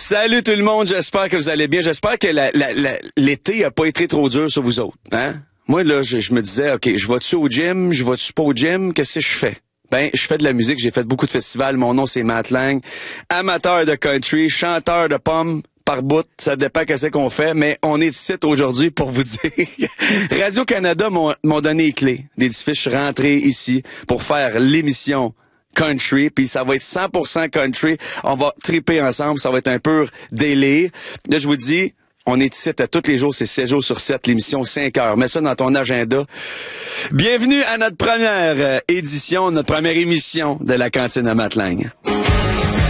Salut tout le monde, j'espère que vous allez bien. J'espère que l'été a pas été trop dur sur vous autres. Hein? Moi, là, je me disais, OK, je vais-tu au gym, je vais-tu pas au gym, qu'est-ce que je fais? Ben, je fais de la musique, j'ai fait beaucoup de festivals. Mon nom, c'est Matt Lang. Amateur de country, chanteur de pommes par bout, ça dépend qu'est-ce qu'on fait, mais on est ici aujourd'hui pour vous dire. Radio-Canada m'ont donné les clés d'édifice. Je suis rentré ici pour faire l'émission country, puis ça va être 100% country. On va triper ensemble, ça va être un pur délire. Là, je vous dis, on est ici à tous les jours, c'est 7 jours sur 7, l'émission 5 heures. Mets ça dans ton agenda. Bienvenue à notre première édition, notre première émission de la cantine à Matt Lang.